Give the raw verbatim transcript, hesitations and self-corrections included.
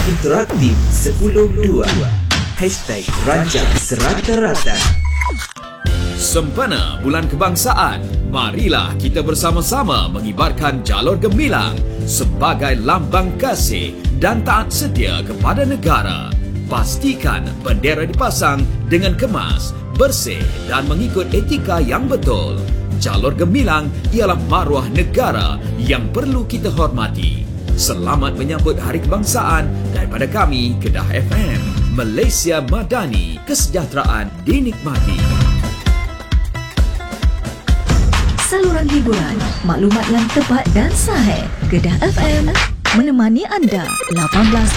Interaktif sepuluh dua Hashtag Rancang Serata-Rata. Sempena Bulan Kebangsaan, marilah kita bersama-sama mengibarkan jalur gemilang sebagai lambang kasih dan taat setia kepada negara. Pastikan bendera dipasang dengan kemas, bersih dan mengikut etika yang betul. Jalur gemilang ialah maruah negara yang perlu kita hormati. Selamat menyambut Hari Kebangsaan daripada kami, Kedah F M. Malaysia Madani, kesejahteraan dinikmati. Saluran hiburan, maklumat yang tepat dan sahih. Kedah F M menemani anda lapan belas